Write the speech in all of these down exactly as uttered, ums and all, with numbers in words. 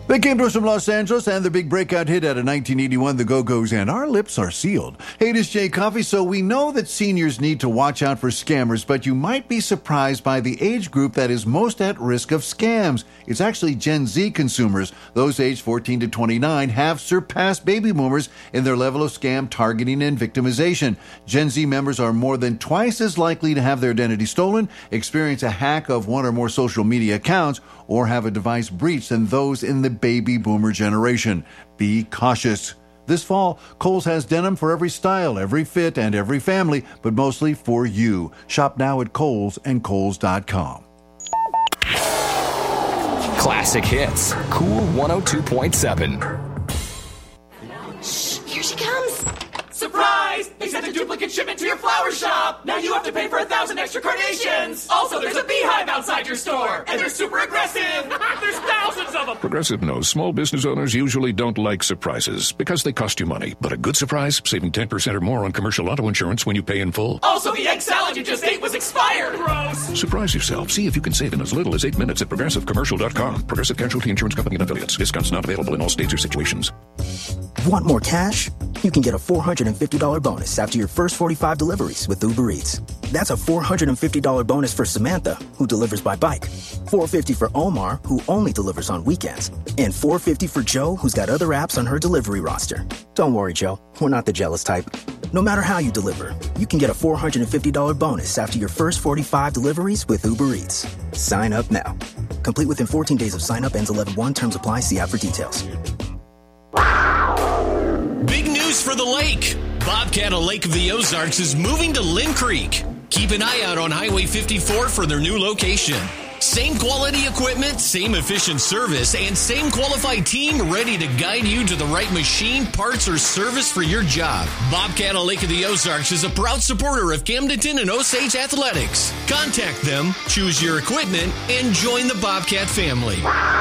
They came to us from Los Angeles, and the big breakout hit out of nineteen eighty-one, the Go-Go's, and Our Lips Are Sealed. Hey, this is Jay Coffey. So we know that seniors need to watch out for scammers, but you might be surprised by the age group that is most at risk of scams. It's actually Gen Z consumers. Those aged fourteen to twenty-nine have surpassed baby boomers in their level of scam targeting and victimization. Gen Z members are more than twice as likely to have their identity stolen, experience a hack of one or more social media accounts, or have a device breached than those in the baby boomer generation. Be cautious. This fall, Kohl's has denim for every style, every fit, and every family, but mostly for you. Shop now at Kohl's and Kohl's dot com. Classic hits. Cool one oh two point seven. Shh, here she comes. Surprise! They sent a duplicate shipment to your flower shop! Now you have to pay for a thousand extra carnations! Also, there's a beehive outside your store! And they're super aggressive! There's thousands of them! Progressive knows small business owners usually don't like surprises because they cost you money. But a good surprise, saving ten percent or more on commercial auto insurance when you pay in full. Also, the egg salad you just ate was expired! Gross! Surprise yourself. See if you can save in as little as eight minutes at Progressive Commercial dot com. Progressive Casualty Insurance Company and Affiliates. Discounts not available in all states or situations. Want more cash? You can get a four hundred fifty dollars bonus after your first forty-five deliveries with Uber Eats. That's a four hundred fifty dollars bonus for Samantha, who delivers by bike, four hundred fifty dollars for Omar, who only delivers on weekends, and four hundred fifty dollars for Joe, who's got other apps on her delivery roster. Don't worry, Joe. We're not the jealous type. No matter how you deliver, you can get a four hundred fifty dollars bonus after your first forty-five deliveries with Uber Eats. Sign up now. Complete within fourteen days of sign up. Ends eleven one. Terms apply. See app for details. Big news for the lake. Bobcat of Lake of the Ozarks is moving to Lynn Creek. Keep an eye out on Highway fifty-four for their new location. Same quality equipment, same efficient service, and same qualified team ready to guide you to the right machine, parts, or service for your job. Bobcat of Lake of the Ozarks is a proud supporter of Camdenton and Osage Athletics. Contact them, choose your equipment, and join the Bobcat family.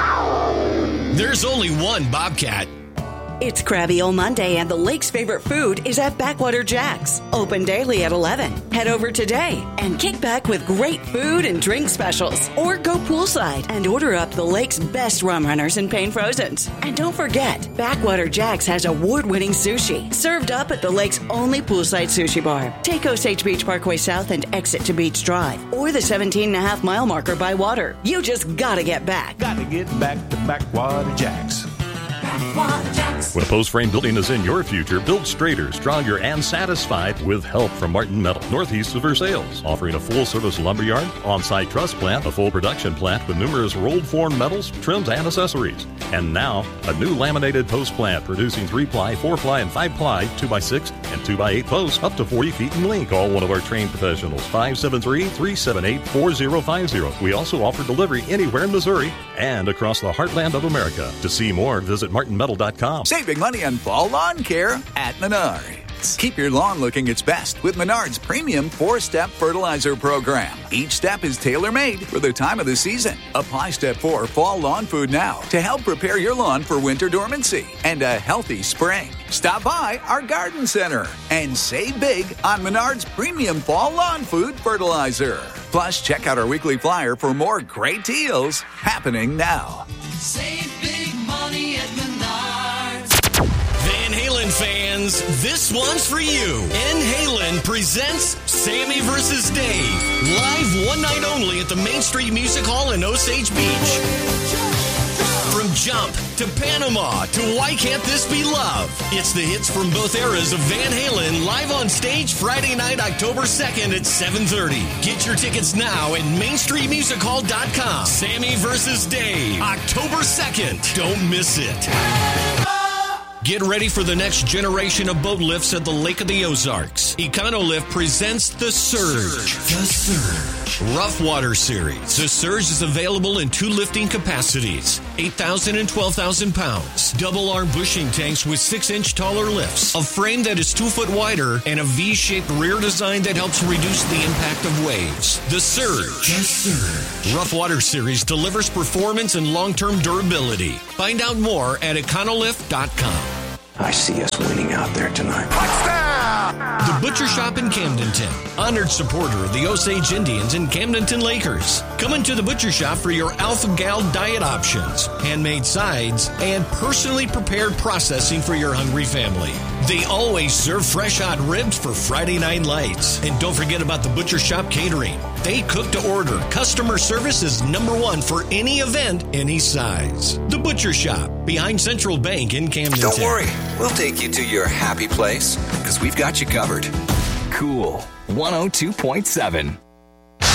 There's only one Bobcat. It's Crabby Old Monday, and the lake's favorite food is at Backwater Jack's. Open daily at eleven. Head over today and kick back with great food and drink specials. Or go poolside and order up the lake's best rum runners and Pain Frozens. And don't forget, Backwater Jack's has award-winning sushi served up at the lake's only poolside sushi bar. Take Osage Beach Parkway South and exit to Beach Drive, or the seventeen and a half mile marker by water. You just gotta get back. Gotta get back to Backwater Jack's. When a post frame building is in your future, build straighter, stronger, and satisfied with help from Martin Metal, northeast of Versailles, offering a full-service lumberyard, on-site truss plant, a full production plant with numerous rolled-form metals, trims, and accessories. And now, a new laminated post plant producing three-ply, four-ply, and five-ply, two by six, and two by eight posts up to forty feet in length. Call one of our trained professionals, five seven three, three seven eight, four zero five zero. We also offer delivery anywhere in Missouri and across the heartland of America. To see more, visit martin metal dot com. Saving money on fall lawn care at Menards. Keep your lawn looking its best with Menards' premium four-step fertilizer program. Each step is tailor-made for the time of the season. Apply Step four Fall Lawn Food now to help prepare your lawn for winter dormancy and a healthy spring. Stop by our garden center and save big on Menards' premium fall lawn food fertilizer. Plus, check out our weekly flyer for more great deals happening now. Save big money at Menards. Van Halen fans, this one's for you. Van Halen presents Sammy versus Dave, live one night only at the Main Street Music Hall in Osage Beach. From Jump to Panama to Why Can't This Be Love? It's the hits from both eras of Van Halen live on stage Friday night, October second at seven thirty. Get your tickets now at main street music hall dot com. Sammy versus Dave, October second. Don't miss it. Get ready for the next generation of boat lifts at the Lake of the Ozarks. Econolift presents The Surge. The Surge. Rough Water Series. The Surge is available in two lifting capacities, eight thousand and twelve thousand pounds. Double arm bushing tanks with six inch taller lifts, a frame that is two foot wider, and a V-shaped rear design that helps reduce the impact of waves. The Surge. The Surge. Rough Water Series delivers performance and long-term durability. Find out more at econolift dot com. I see us winning out there tonight. Touchdown! The Butcher Shop in Camdenton, honored supporter of the Osage Indians and Camdenton Lakers. Come into the Butcher Shop for your Alpha Gal diet options, handmade sides, and personally prepared processing for your hungry family. They always serve fresh hot ribs for Friday night lights. And don't forget about the Butcher Shop catering. They cook to order. Customer service is number one for any event, any size. The Butcher Shop, behind Central Bank in Camdenton. Don't worry, we'll take you to your happy place because we've got you covered. Cool one oh two point seven.